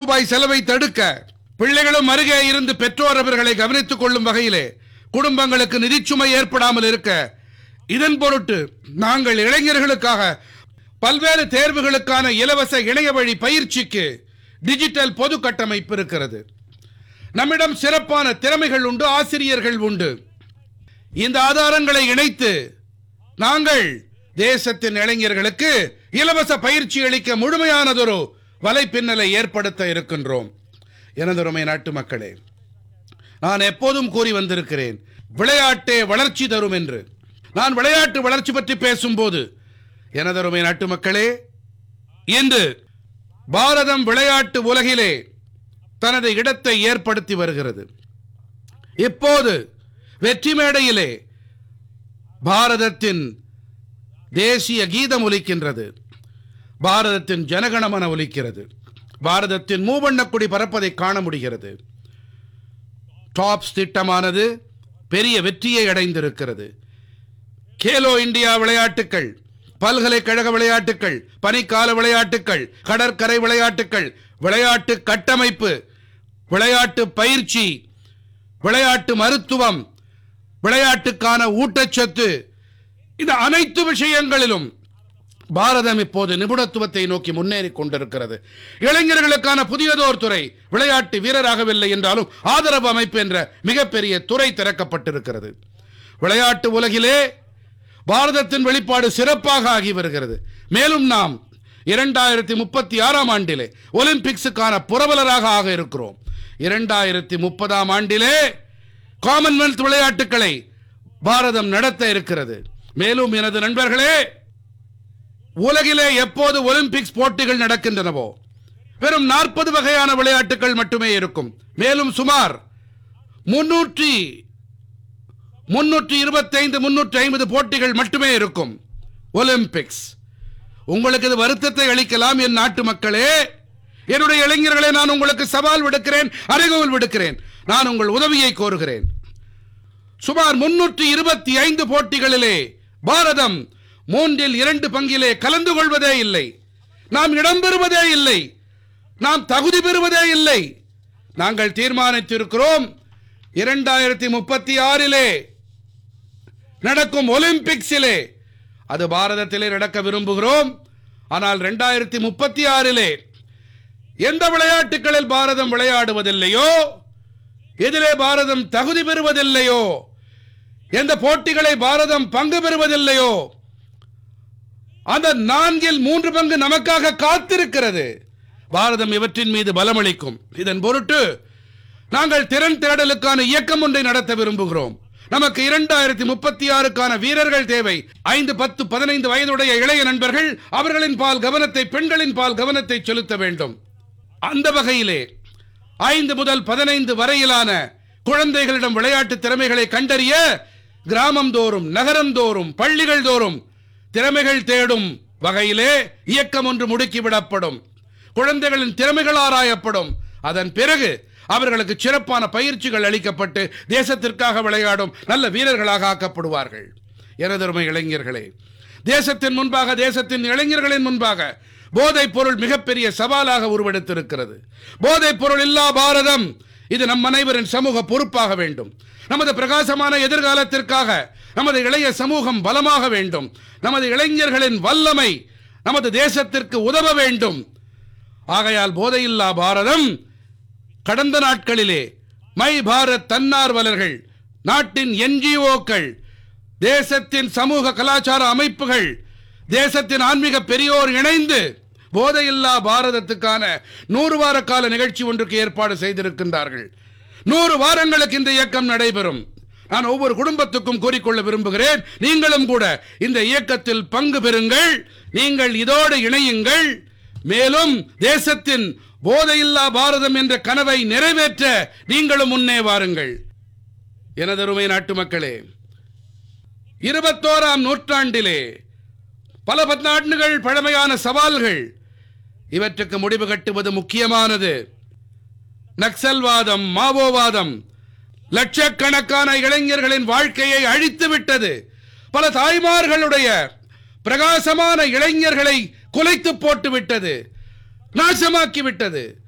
ரூபாய் செலவை தடுக்க பிள்ளைகளும் அருகே இருந்து பெற்றோர் அவர்களை கவனித்துக் கொள்ளும் வகையிலே குடும்பங்களுக்கு நிதிச்சுமை ஏற்படாமல் இருக்க இதன் பொருட்டு நாங்கள் இளைஞர்களுக்காக பல்வேறு தேர்வுகளுக்கான இலவச இணைய வழி பயிற்சிக்கு டிஜிட்டல் பொது கட்டமைப்பு இருக்கிறது. நம்மிடம் சிறப்பான திறமைகள் உண்டு, ஆசிரியர்கள் உண்டு. இந்த ஆதாரங்களை இணைத்து நாங்கள் தேசத்தின் இளைஞர்களுக்கு இலவச பயிற்சி அளிக்க முழுமையானதொரு வலைப்பின்னலை ஏற்படுத்த இருக்கின்றோம். எனதருமை நாட்டு மக்களே, நான் எப்போதும் கூறி வந்திருக்கிறேன், விளையாட்டே வளர்ச்சி தரும் என்று. நான் விளையாட்டு வளர்ச்சி பற்றி பேசும்போது எனதருமை நாட்டு மக்களே, இன்று பாரதம் விளையாட்டு உலகிலே தனது இடத்தை ஏற்படுத்தி வருகிறது. இப்போது வெற்றி மேடையிலே பாரதத்தின் தேசிய கீதம் ஒலிக்கின்றது, பாரதத்தின் ஜனகணமன ஒலிக்கிறது, பாரதத்தின் மூவண்ணக்குடி பறப்பதை காண முடிகிறது. டாப்ஸ் திட்டமானது பெரிய வெற்றியை அடைந்திருக்கிறது. கேலோ இந்தியா விளையாட்டுக்கள், பல்கலைக்கழக விளையாட்டுக்கள், பனிக்கால விளையாட்டுக்கள், கடற்கரை விளையாட்டுக்கள், விளையாட்டு கட்டமைப்பு, விளையாட்டு பயிற்சி, விளையாட்டு மருத்துவம், விளையாட்டுக்கான ஊட்டச்சத்து, இந்த அனைத்து விஷயங்களிலும் பாரதம் இப்போது நிபுணத்துவத்தை நோக்கி முன்னேறி கொண்டிருக்கிறது. இளைஞர்களுக்கான புதியதோர் துறை, விளையாட்டு வீரராகவில்லை என்றாலும் ஆதரவு அமைப்பு என்ற மிகப்பெரிய துறை திறக்கப்பட்டிருக்கிறது. விளையாட்டு உலகிலே பாரதத்தின் வெளிப்பாடு சிறப்பாக ஆகி வருகிறது. மேலும் நாம் 2036 ஆண்டிலே ஒலிம்பிக்ஸுக்கான புரவலராக ஆக இருக்கிறோம். 2030 ஆண்டிலே காமன்வெல்த் விளையாட்டுக்களை பாரதம் நடத்த இருக்கிறது. மேலும் எனது நண்பர்களே, உலகிலே எப்போது ஒலிம்பிக்ஸ் போட்டிகள் நடக்கின்றனவோ வெறும் 40 வகையான விளையாட்டுகள் மட்டுமே இருக்கும். மேலும் சுமார் 325-350 போட்டிகள் மட்டுமே இருக்கும். ஒலிம்பிக்ஸ் உங்களுக்கு இது வருத்தத்தை அளிக்கலாம் என் நாட்டு மக்களே. என்னுடைய இளைஞர்களை நான் உங்களுக்கு சவால் விடுக்கிறேன், அறைகோல் விடுக்கிறேன். நான் உங்கள் உதவியை கோருகிறேன். சுமார் 325 போட்டிகளிலே பாரதம் 2 பங்கிலே கலந்து கொள்வதே இல்லை. நாம் இடம்பெறுவதே இல்லை, நாம் தகுதி பெறுவதே இல்லை. நாங்கள் தீர்மானித்திருக்கிறோம், 2036 நடக்கும் ஒலிம்பிக்ஸிலே அது பாரதத்திலே நடக்க விரும்புகிறோம். ஆனால் 2036 எந்த விளையாட்டுகளில் பாரதம் விளையாடுவதில்லையோ, எதிலே பாரதம் தகுதி பெறுவதில்லையோ, எந்த போட்டிகளை பாரதம் பங்கு பெறுவதில்லையோ, அந்த 4/3 பங்கு நமக்காக காத்திருக்கிறது. பாரதம் இவற்றின் மீது பலமளிக்கும். இதன் பொருட்டு நாங்கள் திறன் தேடலுக்கான இயக்கம் ஒன்றை நடத்த விரும்புகிறோம். நமக்கு 2036க்கான வீரர்கள் தேவை. 5, 10, 15 வயதுடைய இளைய நண்பர்கள் அவர்களின் பால் கவனத்தை, பெண்களின் பால் கவனத்தை செலுத்த வேண்டும். அந்த வகையிலே 5 முதல் 15 வரையிலான குழந்தைகளிடம் விளையாட்டு திறமைகளை கண்டறிய கிராமம் தோறும், நகரம் தோறும், பள்ளிகள் தோறும் திறமைகள் தேடும் வகையிலே இயக்கம் ஒன்று முடுக்கிவிடப்படும். குழந்தைகளின் திறமைகள் ஆராயப்படும். அதன் பிறகு அவர்களுக்கு சிறப்பான பயிற்சிகள் அளிக்கப்பட்டு தேசத்திற்காக விளையாடும் நல்ல வீரர்களாக ஆக்கப்படுவார்கள். எனதருமை இளைஞர்களே, தேசத்தின் முன்பாக, தேசத்தின் இளைஞர்களின் முன்பாக போதைப் பொருள் மிகப்பெரிய சவாலாக உருவெடுத்திருக்கிறது. போதைப் பொருள் இல்லா பாரதம், இது நம் அனைவரின் சமூக பொறுப்பாக வேண்டும். நமது பிரகாசமான எதிர்காலத்திற்காக நமது இளைய சமூகம் பலமாக வேண்டும். நமது இளைஞர்களின் வல்லமை நமது தேசத்திற்கு உதவ வேண்டும். ஆகையால் போதையில்லா பாரதம் கடந்த நாட்களிலே மை பாரத் தன்னார்வலர்கள், நாட்டின் NGOக்கள், தேசத்தின் சமூக கலாச்சார அமைப்புகள், தேசத்தின் ஆன்மீக பெரியோர் இணைந்து போதையில்லா பாரதத்துக்கான 100 வார கால நிகழ்ச்சி ஒன்றுக்கு ஏற்பாடு செய்திருக்கின்றார்கள். 100 வாரங்களுக்கு இந்த இயக்கம் நடைபெறும். நான் ஒவ்வொரு குடும்பத்துக்கும் கூறிக்கொள்ள விரும்புகிறேன், நீங்களும் கூட இந்த இயக்கத்தில் பங்கு பெறுங்கள். நீங்கள் இதோடு இணையுங்கள். மேலும் தேசத்தின் போதையில்லா பாரதம் என்ற கனவை நிறைவேற்ற நீங்களும் முன்னே வாருங்கள். எனதருமை நாட்டு மக்களே, 21ஆம் நூற்றாண்டிலே பல பத்தாண்டுகள் பழமையான சவால்கள், இவற்றுக்கு முடிவு கட்டுவது முக்கியமானது. நக்சல்வாதம், மாவோவாதம் லட்சக்கணக்கான இளைஞர்களின் வாழ்க்கையை அழித்துவிட்டது. பல தாய்மார்களுடைய பிரகாசமான இளைஞர்களை குலைத்து போட்டு விட்டது, நாசமாக்கி விட்டது.